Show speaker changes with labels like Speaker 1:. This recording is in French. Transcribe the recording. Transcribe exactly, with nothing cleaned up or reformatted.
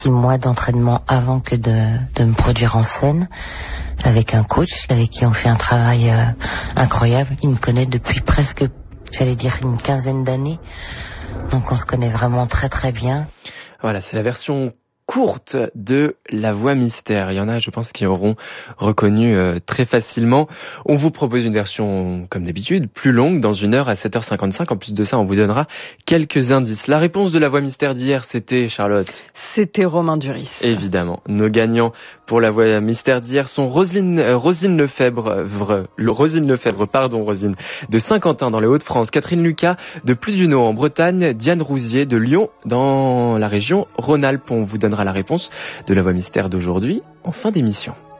Speaker 1: Six mois d'entraînement avant que de, de me produire en scène, avec un coach avec qui on fait un travail euh, incroyable. Il me connaît depuis presque, j'allais dire, une quinzaine d'années. Donc on se connaît vraiment très très bien.
Speaker 2: Voilà, c'est la version courte de La Voix Mystère. Il y en a, je pense, qui auront reconnu euh, très facilement. On vous propose une version, comme d'habitude, plus longue, dans une heure à sept heures cinquante-cinq. En plus de ça, on vous donnera quelques indices. La réponse de La Voix Mystère d'hier, c'était, Charlotte?
Speaker 3: C'était Romain Duris.
Speaker 2: Évidemment. Nos gagnants pour La Voix Mystère d'hier sont Roselyne, euh, Rosine Lefebvre, vre, le, Rosine Lefebvre, pardon, Rosine, de Saint-Quentin dans les Hauts-de-France, Catherine Lucas de Plusduno en Bretagne, Diane Rousier de Lyon dans la région Rhône-Alpes. On vous donnera la réponse de La Voix Mystère d'aujourd'hui en fin d'émission.